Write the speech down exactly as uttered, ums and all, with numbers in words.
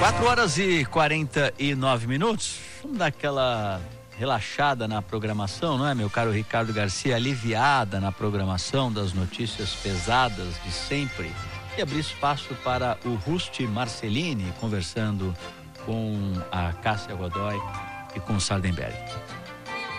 quatro horas e quarenta e nove minutos. Vamos dar aquela relaxada na programação, não é, meu caro Ricardo Garcia? Aliviada na programação das notícias pesadas de sempre. E abrir espaço para o Rusty Marcelini conversando com a Cássia Godoy e com o Sardenberg.